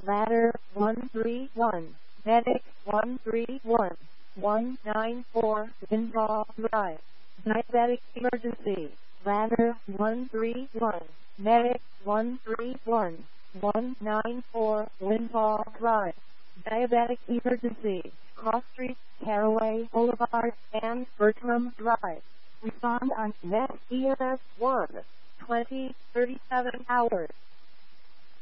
Ladder 131, Medic 131, 194, Winball Drive. Diabetic emergency. Ladder 131, Medic 131, 194, Winball Drive. Diabetic emergency. Cross Street, Caraway Boulevard, and Bertram Drive. Respond on Net EMS 1, 20, 37 hours.